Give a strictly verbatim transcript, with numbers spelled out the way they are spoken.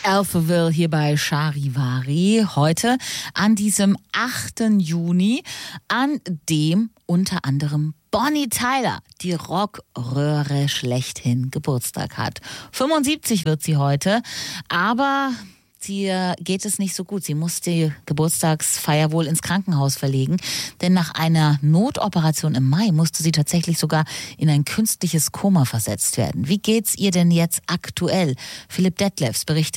Alphaville hier bei Charivari. Heute an diesem achten Juni, an dem unter anderem Bonnie Tyler, die Rockröhre schlechthin, Geburtstag hat. fünfundsiebzig wird sie heute, aber ihr geht es nicht so gut. Sie muss die Geburtstagsfeier wohl ins Krankenhaus verlegen, denn nach einer Notoperation im Mai musste sie tatsächlich sogar in ein künstliches Koma versetzt werden. Wie geht's ihr denn jetzt aktuell? Philipp Detlefs berichtet